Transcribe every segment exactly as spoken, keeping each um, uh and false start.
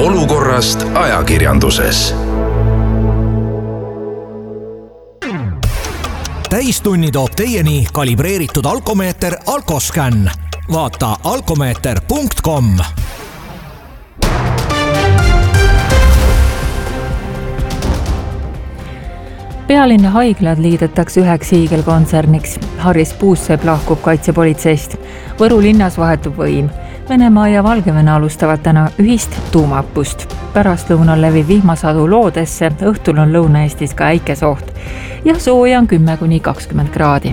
olukorrast ajakirjanduses. Täistunni toob teieni kalibreeritud alkomeeter Alkoscan. Vaata alkomeeter punkt com. Pealinna haiglad liidetakse üheks hiigelkontserniks. Harris Puussepp lahkub kaitsepolitseist. Võru linnas vahetub võim. Venemaa ja Valgevene alustavad täna ühist tuumaõppust. Pärastlõunal levib vihmasadu loodesse, õhtul on Lõuna-Eestis ka äikesoht. Ja sooja on kümme kuni kakskümmend kraadi.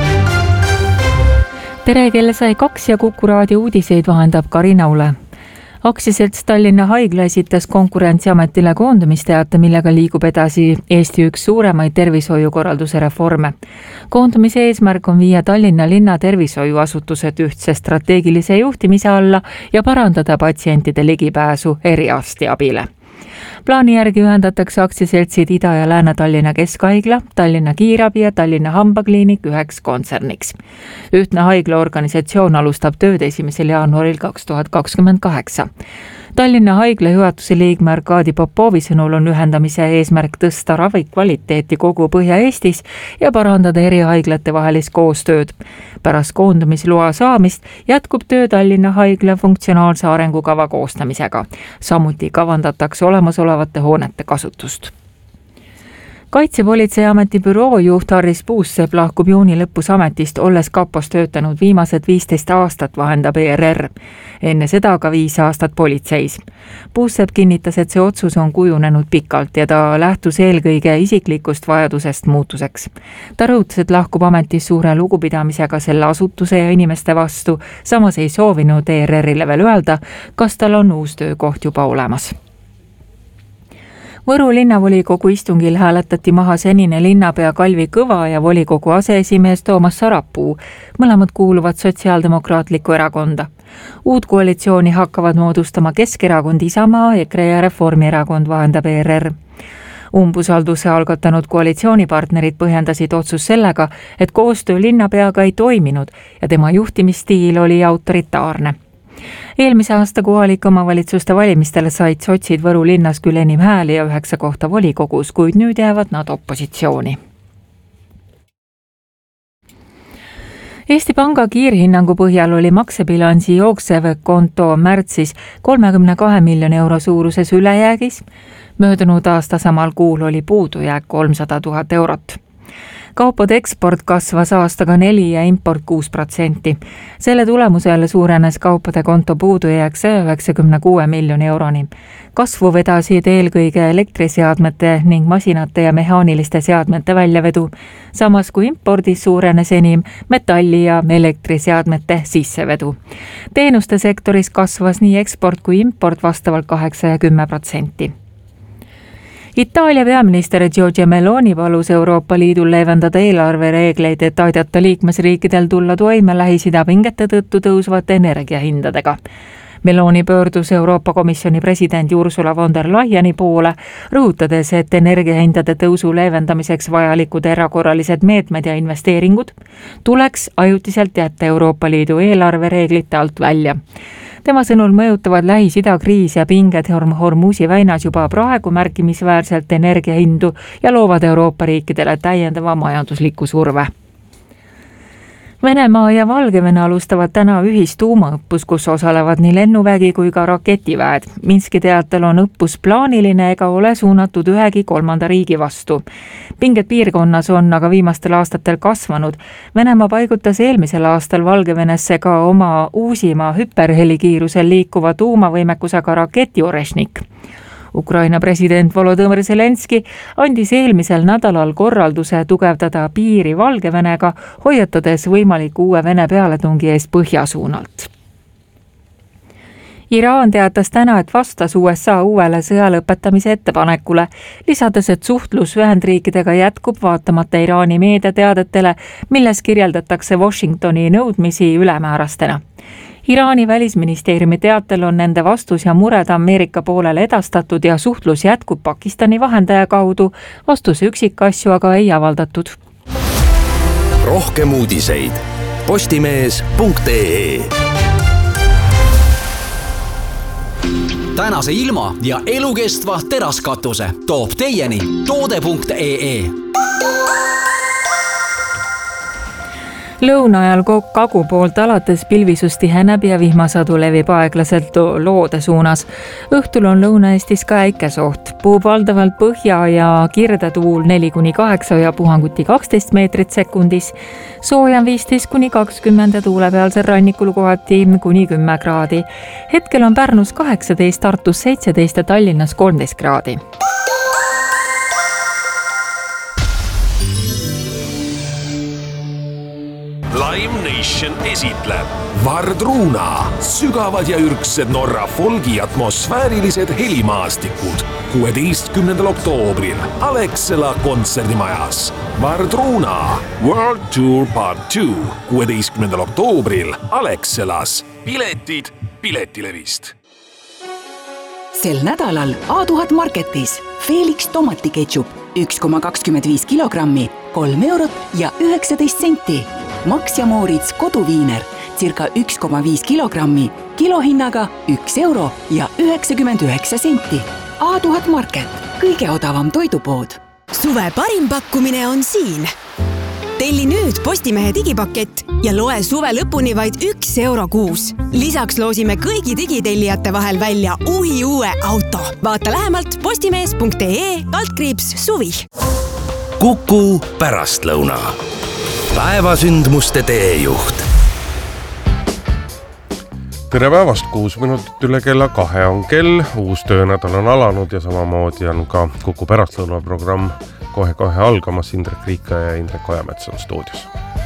Tere, kelle sai kaks ja Kuku raadio uudiseid vahendab Karina Ule. Aktsiaselts Tallinna Haigla esitas Konkurentsiametile koondumisteate, millega liigub edasi Eesti üks suuremaid tervishoiukorralduse reforme. Koondumise eesmärk on viia Tallinna linna tervishoiuasutused ühtse strateegilise juhtimise alla ja parandada patsientide ligipääsu eriarstiabile. Plaani järgi ühendatakse aktsiaseltsid Ida- ja Lääne-Tallinna Keskhaigla, Tallinna Kiirabi ja Tallinna Hambakliinik üheks kontserniks. Ühtne haiglaorganisatsioon alustab tööd esimesel jaanuaril kaks tuhat kakskümmend kaheksa. Tallinna Haigla juhatuse liikme Arkadi Popovi sõnul on ühendamise eesmärk tõsta ravikvaliteeti kogu Põhja-Eestis ja parandada eri haiglate vahelist koostööd. Pärast koondumisloa saamist jätkub töö Tallinna Haigla funktsionaalse arengukava koostamisega. Samuti kavandatakse olemasolevate hoonete kasutust. Kaitsepolitseiameti büroo juht Harris Puussepp lahkub juuni lõpus ametist, olles kapos töötanud viimased viisteist aastat, vahendab E R R. Enne seda ka viis aastat politseis. Puussepp kinnitas, et see otsus on kujunenud pikalt ja ta lähtus eelkõige isiklikust vajadusest muutuseks. Ta rõhutas, et lahkub ametis suure lugupidamisega selle asutuse ja inimeste vastu, samas ei soovinud E R R-ile veel öelda, kas tal on uus töökoht juba olemas. Võru linnavolikogu istungil hääletati maha senine linnapea Kalvi Kõva ja volikogu aseesimees Toomas Sarapuu. Mõlemad kuuluvad Sotsiaaldemokraatlikku erakonda. Uut koalitsiooni hakkavad moodustama Keskerakond, Isamaa, EKRE ja Reformierakond, vahendab E R R. Umbusalduse algatanud koalitsioonipartnerid põhjendasid otsus sellega, et koostöö linnapeaga ei toiminud ja tema juhtimisstiil oli autoritaarne. Eelmise aasta kohalike omavalitsuste valimistele said sotsid Võru linnas küll enim hääli ja üheksa kohta volikogus, kuid nüüd jäävad nad opositsiooni. Eesti Panga kiirhinnangu põhjal oli maksebilansi jooksev konto märtsis kolmekümne kahe miljoni euro suuruses ülejäägis. Möödunud aasta samal kuul oli puudujääk kolmsada tuhat eurot. Kaupade eksport kasvas aastaga neli ja import kuus protsenti. Selle tulemusel suurenes kaupade konto puudujääk saja üheksakümne kuue miljoni euroni. Kasvu vedasid eelkõige elektriseadmete ning masinate ja mehaaniliste seadmete väljavedu, samas kui impordis suurenes enim metalli ja elektriseadmete sissevedu. Teenuste sektoris kasvas nii eksport kui import vastavalt kaheksa ja kümme protsenti. Itaalia peaminister Giorgia Meloni palus Euroopa Liidul leevendada eelarvereegleid, et aidata liikmesriikidel tulla toime Lähis-Ida pingete tõttu tõusvate energiahindadega. Meloni pöördus Euroopa Komisjoni presidendi Ursula von der Leyeni poole, rõhutades, et energiahindade tõusu leevendamiseks vajalikud erakorralised meetmed ja investeeringud tuleks ajutiselt jätta Euroopa Liidu eelarvereeglite alt välja. Tema sõnul mõjutavad Lähis-Ida kriis ja pinged Hormuzi väinas juba praegu märkimisväärselt energiahindu ja loovad Euroopa riikidele täiendava majandusliku surve. Venemaa ja Valgevene alustavad täna ühist tuumaõppus, kus osalevad nii lennuvägi kui ka raketiväed. Minski teatel on õppus plaaniline ega ole suunatud ühegi kolmanda riigi vastu. Pinged piirkonnas on aga viimastel aastatel kasvanud. Venemaa paigutas eelmisel aastal Valgevenesse ka oma uusima hüperhelikiirusel liikuva tuumavõimekusega raketi Orešnik. Ukraina president Volodõmõr Zelenski andis eelmisel nädalal korralduse tugevdada piiri Valgevenega, hoiatades võimaliku uue Vene pealetungi eest põhjasuunalt. Iraan teatas täna, et vastas U S A uuele sõja lõpetamise ettepanekule, lisades, et suhtlus Ühendriikidega jätkub vaatamata Iraani meediateadetele, milles kirjeldatakse Washingtoni nõudmisi ülemäärastena. Iraani välisministeeriumi teatel on nende vastus ja mured Ameerika poolele edastatud ja suhtlus jätkub Pakistani vahendaja kaudu, vastuse üksikasju aga ei avaldatud. Rohkem uudiseid postimees punkt ee tänase ilma ja elukestva teraskatuse toob teieni toode punkt ee. Lõuna ajal Kagu poolt alates pilvisust tihe näbi ja vihmasadu levib aeglaselt loode suunas. Õhtul on Lõuna-Eestis ka äikesoht. Puhub valdavalt põhja ja kirde tuul neli kuni kaheksa ja puhanguti kaksteist meetrit sekundis. Sooja on viisteist kuni kakskümmend ja tuulepealsel rannikul kohati kuni kümme kraadi. Hetkel on Pärnus kaheksateist, Tartus seitseteist ja Tallinnas kolmteist kraadi. Live Nation esitleb Vardruna, sügavad ja ürgsed Norra folgi atmosfäärilised helimaastikud kuueteistkümnendal oktoobril Alexela kontserdimajas. Vardruna World Tour Part two kuueteistkümnendal oktoobril Alexelas. Piletid Piletilevist. Sel nädalal A tuhat Marketis Felix tomatiketšup üks koma kakskümmend viis kilogrammi, kolm eurot ja üheksateist senti. Max ja Moritz koduviiner circa üks koma viis kilogrammi, kilohinnaga üks euro ja üheksakümmend üheksa senti. A tuhat Market, kõige odavam toidupood. Suve parim pakkumine on siin. Telli nüüd Postimehe digipakett ja loe suve lõpuni vaid üks euro kuus. Lisaks loosime kõigi digitellijate vahel välja uhi uue auto. Vaata lähemalt postimees punkt ee kaldkriips suvi. Kuku pärastlõuna. Päevasündmuste teejuht. Tere päevast, kuus minutit üle kella kahe on kell. Uus töönädal on alanud ja samamoodi on ka Kuku pärastlõuna programm kohe-kohe algamas. Indrek Riika ja Indrek Ojamets on stuudios.